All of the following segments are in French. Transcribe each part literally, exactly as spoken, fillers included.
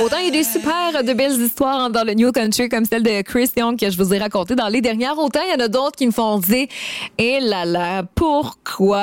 Autant il y a des super de belles histoires dans le New Country comme celle de Chris Young que je vous ai racontée dans les dernières. Autant il y en a d'autres qui me font dire « Eh là là, pourquoi? »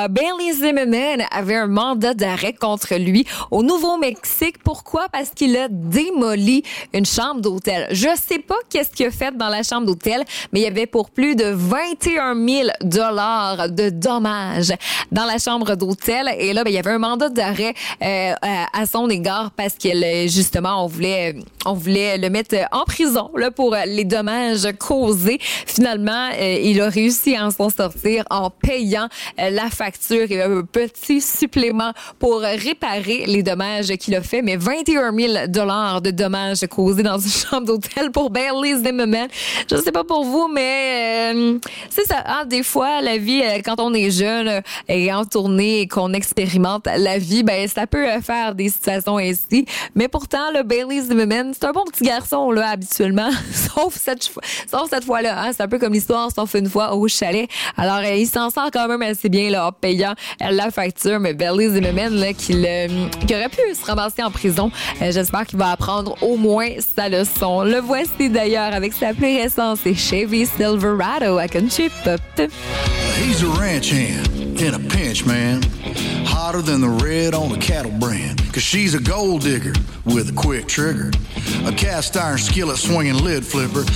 Bailey Zimmerman avait un mandat d'arrêt contre lui au Nouveau-Mexique. Pourquoi? Parce qu'il a démoli une chambre d'hôtel. Je sais pas qu'est-ce qu'il a fait dans la chambre d'hôtel, mais il y avait pour plus de vingt et un mille dollars de dommages dans la chambre d'hôtel. Et là, ben, il y avait un mandat d'arrêt euh, à son égard parce que justement, on voulait, on voulait le mettre en prison là, pour les dommages causés. Finalement, euh, il a réussi à s'en sortir en payant euh, la facture et un petit supplément pour réparer les dommages qu'il a fait. Mais vingt et un mille dollars de dommages causés dans une chambre d'hôtel pour Bailey Zimmerman. Je sais pas pour vous, mais euh, c'est ça. Hein, des fois, la vie, quand on est jeune euh, et en tournée et qu'on expérimente la vie, ben ça peut faire des situations ainsi. Mais pourtant, le Bailey Zimmerman, c'est un bon petit garçon là habituellement, sauf cette sauf cette fois-là. Hein, c'est un peu comme l'histoire sauf une fois au chalet. Alors, euh, il s'en sort quand même assez bien là, en payant euh, la facture. Mais Bailey Zimmerman, là, qu'il, euh, qui aurait pu se ramasser en prison, euh, j'espère qu'il va apprendre au moins sa leçon. Le voici d'ailleurs avec sa plus récente, c'est Chevy Silverado à Country Pop. He's a ranch hand in a pinch, man. Hotter than the red on a cattle brand. Cause she's a gold digger with a quick trigger. A cast iron skillet swinging lid flipper.